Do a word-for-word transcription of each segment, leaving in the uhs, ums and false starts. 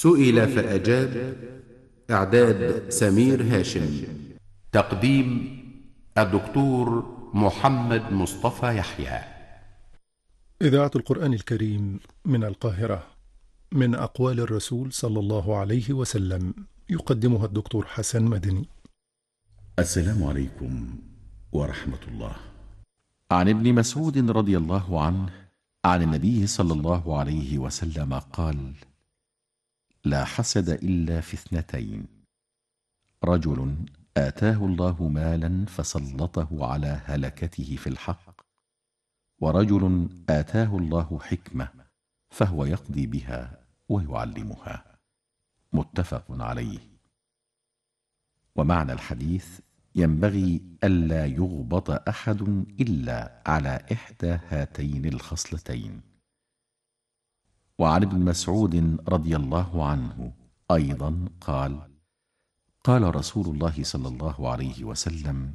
سئل فأجاب. إعداد سمير هاشم. تقديم الدكتور محمد مصطفى يحيى. إذاعة القرآن الكريم من القاهرة، من أقوال الرسول صلى الله عليه وسلم، يقدمها الدكتور حسن مدني. السلام عليكم ورحمة الله. عن ابن مسعود رضي الله عنه عن النبي صلى الله عليه وسلم قال: لا حسد إلا في اثنتين: رجل آتاه الله مالا فسلطه على هلكته في الحق، ورجل آتاه الله حكمة فهو يقضي بها ويعلمها. متفق عليه. ومعنى الحديث: ينبغي ألا يغبط أحد إلا على إحدى هاتين الخصلتين. وعن ابن مسعود رضي الله عنه أيضا قال: قال رسول الله صلى الله عليه وسلم: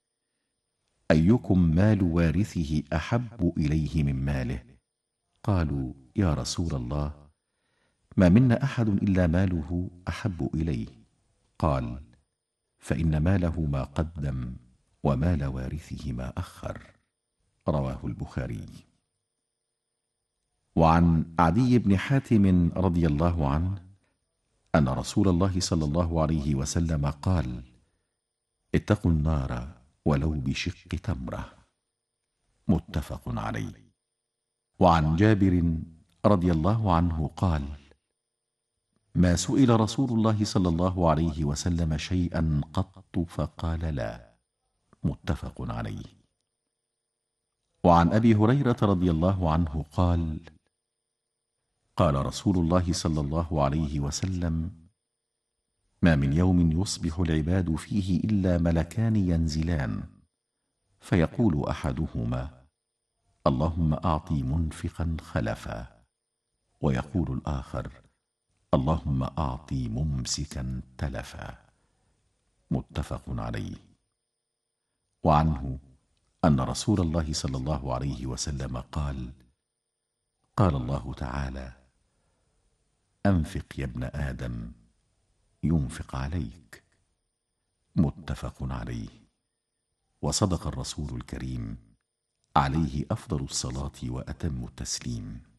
أيكم مال وارثه أحب إليه من ماله؟ قالوا: يا رسول الله، ما منا أحد إلا ماله أحب إليه. قال: فإن ماله ما قدم ومال وارثه ما أخر. رواه البخاري. وعن عدي بن حاتم رضي الله عنه أن رسول الله صلى الله عليه وسلم قال: اتقوا النار ولو بشق تمرة. متفق عليه. وعن جابر رضي الله عنه قال: ما سئل رسول الله صلى الله عليه وسلم شيئا قط فقال لا. متفق عليه. وعن أبي هريرة رضي الله عنه قال: قال رسول الله صلى الله عليه وسلم: ما من يوم يصبح العباد فيه إلا ملكان ينزلان، فيقول أحدهما: اللهم أعطي منفقا خلفا، ويقول الآخر: اللهم أعطي ممسكا تلفا. متفق عليه. وعنه أن رسول الله صلى الله عليه وسلم قال: قال الله تعالى: أنفق يا ابن آدم ينفق عليك. متفق عليه. وصدق الرسول الكريم عليه أفضل الصلاة وأتم التسليم.